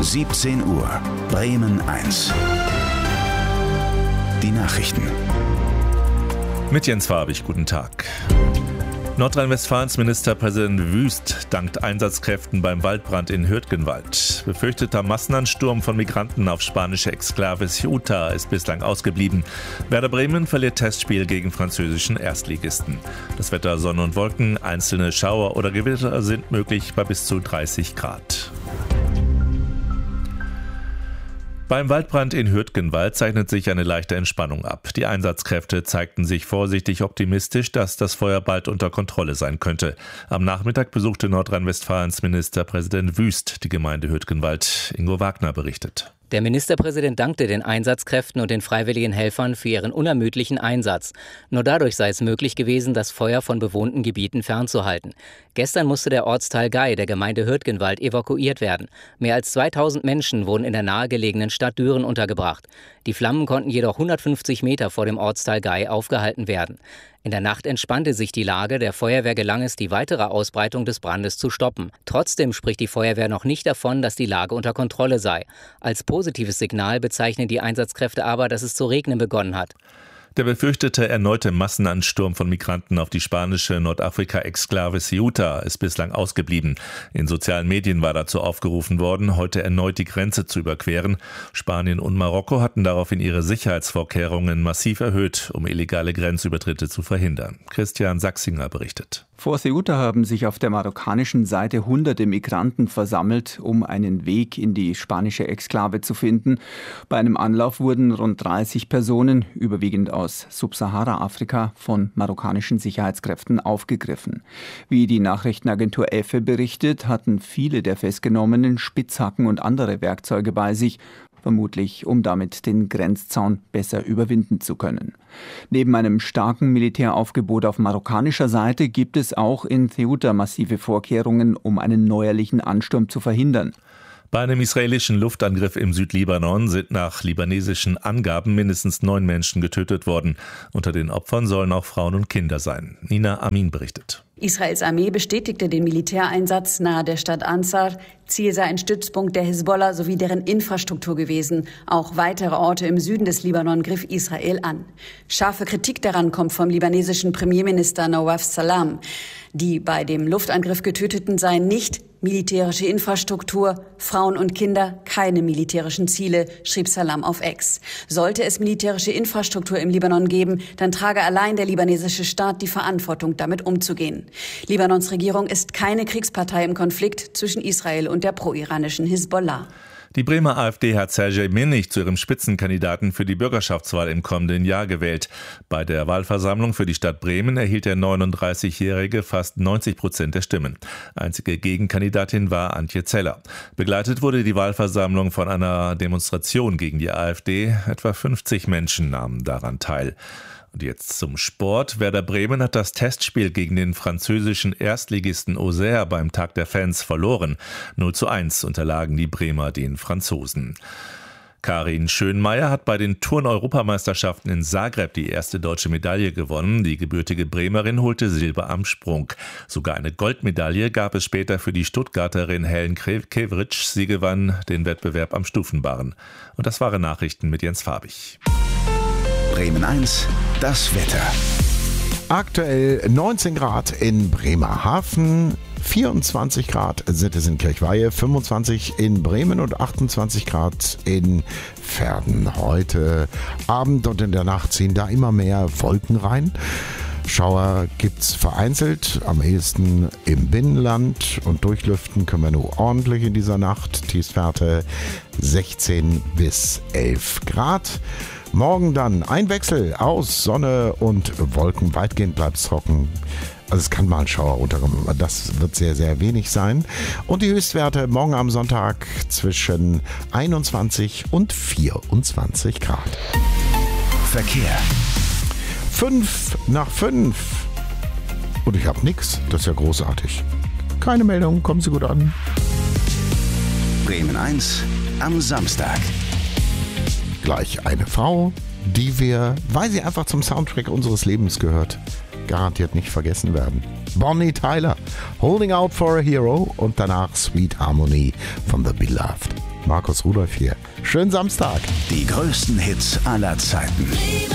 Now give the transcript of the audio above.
17 Uhr, Bremen 1. Die Nachrichten. Mit Jens Farbig, guten Tag. Nordrhein-Westfalens Ministerpräsident Wüst dankt Einsatzkräften beim Waldbrand in Hürtgenwald. Befürchteter Massenansturm von Migranten auf spanische Exklave Ceuta ist bislang ausgeblieben. Werder Bremen verliert Testspiel gegen französischen Erstligisten. Das Wetter Sonne und Wolken, einzelne Schauer oder Gewitter sind möglich bei bis zu 30 Grad. Beim Waldbrand in Hürtgenwald zeichnet sich eine leichte Entspannung ab. Die Einsatzkräfte zeigten sich vorsichtig optimistisch, dass das Feuer bald unter Kontrolle sein könnte. Am Nachmittag besuchte Nordrhein-Westfalens Ministerpräsident Wüst die Gemeinde Hürtgenwald. Ingo Wagner berichtet. Der Ministerpräsident dankte den Einsatzkräften und den freiwilligen Helfern für ihren unermüdlichen Einsatz. Nur dadurch sei es möglich gewesen, das Feuer von bewohnten Gebieten fernzuhalten. Gestern musste der Ortsteil Gei der Gemeinde Hürtgenwald evakuiert werden. Mehr als 2000 Menschen wurden in der nahegelegenen Stadt Düren untergebracht. Die Flammen konnten jedoch 150 Meter vor dem Ortsteil Gei aufgehalten werden. In der Nacht entspannte sich die Lage. Der Feuerwehr gelang es, die weitere Ausbreitung des Brandes zu stoppen. Trotzdem spricht die Feuerwehr noch nicht davon, dass die Lage unter Kontrolle sei. Als positives Signal bezeichnen die Einsatzkräfte aber, dass es zu regnen begonnen hat. Der befürchtete erneute Massenansturm von Migranten auf die spanische Nordafrika-Exklave Ceuta ist bislang ausgeblieben. In sozialen Medien war dazu aufgerufen worden, heute erneut die Grenze zu überqueren. Spanien und Marokko hatten daraufhin ihre Sicherheitsvorkehrungen massiv erhöht, um illegale Grenzübertritte zu verhindern. Christian Sachsinger berichtet. Vor Ceuta haben sich auf der marokkanischen Seite hunderte Migranten versammelt, um einen Weg in die spanische Exklave zu finden. Bei einem Anlauf wurden rund 30 Personen, überwiegend aus Subsahara-Afrika, von marokkanischen Sicherheitskräften aufgegriffen. Wie die Nachrichtenagentur EFE berichtet, hatten viele der Festgenommenen Spitzhacken und andere Werkzeuge bei sich, vermutlich um damit den Grenzzaun besser überwinden zu können. Neben einem starken Militäraufgebot auf marokkanischer Seite gibt es auch in Ceuta massive Vorkehrungen, um einen neuerlichen Ansturm zu verhindern. Bei einem israelischen Luftangriff im Südlibanon sind nach libanesischen Angaben mindestens 9 Menschen getötet worden. Unter den Opfern sollen auch Frauen und Kinder sein. Nina Amin berichtet. Israels Armee bestätigte den Militäreinsatz nahe der Stadt Ansar. Ziel sei ein Stützpunkt der Hisbollah sowie deren Infrastruktur gewesen. Auch weitere Orte im Süden des Libanon griff Israel an. Scharfe Kritik daran kommt vom libanesischen Premierminister Nawaf Salam. Die bei dem Luftangriff Getöteten seien nicht militärische Infrastruktur, Frauen und Kinder keine militärischen Ziele, schrieb Salam auf X. Sollte es militärische Infrastruktur im Libanon geben, dann trage allein der libanesische Staat die Verantwortung, damit umzugehen. Libanons Regierung ist keine Kriegspartei im Konflikt zwischen Israel und der pro-iranischen Hisbollah. Die Bremer AfD hat Sergej Minich zu ihrem Spitzenkandidaten für die Bürgerschaftswahl im kommenden Jahr gewählt. Bei der Wahlversammlung für die Stadt Bremen erhielt der 39-Jährige fast 90% der Stimmen. Einzige Gegenkandidatin war Antje Zeller. Begleitet wurde die Wahlversammlung von einer Demonstration gegen die AfD. Etwa 50 Menschen nahmen daran teil. Und jetzt zum Sport. Werder Bremen hat das Testspiel gegen den französischen Erstligisten Auxerre beim Tag der Fans verloren. 0:1 unterlagen die Bremer den Franzosen. Karin Schönmeier hat bei den Turn-Europameisterschaften in Zagreb die erste deutsche Medaille gewonnen. Die gebürtige Bremerin holte Silber am Sprung. Sogar eine Goldmedaille gab es später für die Stuttgarterin Helen Kevritsch. Sie gewann den Wettbewerb am Stufenbarren. Und das waren Nachrichten mit Jens Farbig. Bremen 1, das Wetter. Aktuell 19 Grad in Bremerhaven, 24 Grad sind es in Kirchweihe, 25 in Bremen und 28 Grad in Verden. Heute Abend und in der Nacht ziehen da immer mehr Wolken rein. Schauer gibt's vereinzelt, am ehesten im Binnenland, und durchlüften können wir nur ordentlich in dieser Nacht. Tiefstwerte 16 bis 11 Grad. Morgen dann ein Wechsel aus Sonne und Wolken. Weitgehend bleibt es trocken. Also es kann mal ein Schauer unterkommen, aber das wird sehr, sehr wenig sein. Und die Höchstwerte morgen am Sonntag zwischen 21 und 24 Grad. Verkehr. 5 nach 5. Und ich habe nichts. Das ist ja großartig. Keine Meldung, kommen Sie gut an. Bremen 1 am Samstag. Gleich eine Frau, die wir, weil sie einfach zum Soundtrack unseres Lebens gehört, garantiert nicht vergessen werden. Bonnie Tyler, Holding Out for a Hero, und danach Sweet Harmony von The Beloved. Markus Rudolph hier. Schönen Samstag. Die größten Hits aller Zeiten.